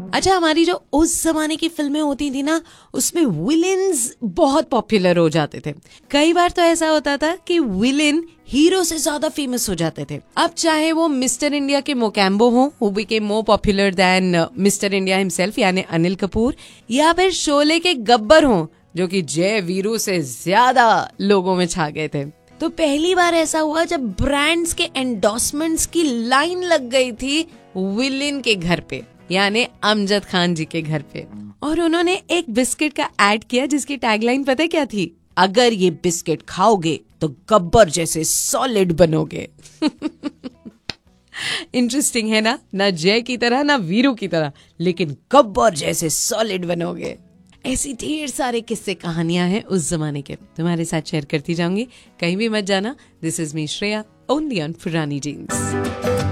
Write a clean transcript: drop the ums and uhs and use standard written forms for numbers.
अच्छा, हमारी जो उस जमाने की फिल्में होती थी ना, उसमें विलेन्स बहुत पॉपुलर हो जाते थे। कई बार तो ऐसा होता था कि विलेन हीरो से ज्यादा फेमस हो जाते थे। अब चाहे वो मिस्टर इंडिया के मोकैम्बो हो, who became more popular then mister India himself यानी अनिल कपूर, या फिर शोले के गब्बर हो जो कि जय वीरू से ज्यादा लोगों में छा गए थे। तो पहली बार ऐसा हुआ जब ब्रांड्स के एंडोर्समेंट्स की लाइन लग गई थी विलेन के घर पे, यानी अमजद खान जी के घर पे। और उन्होंने एक बिस्किट का ऐड किया जिसकी टैगलाइन पता है क्या थी? अगर ये बिस्किट खाओगे तो गब्बर जैसे सॉलिड बनोगे। इंटरेस्टिंग है ना जय की तरह ना वीरू की तरह, लेकिन गब्बर जैसे सॉलिड बनोगे। ऐसी ढेर सारे किस्से कहानियां हैं उस जमाने के, तुम्हारे साथ शेयर करती जाऊंगी, कहीं भी मत जाना। This is me Shreya, only on फुरानी jeans.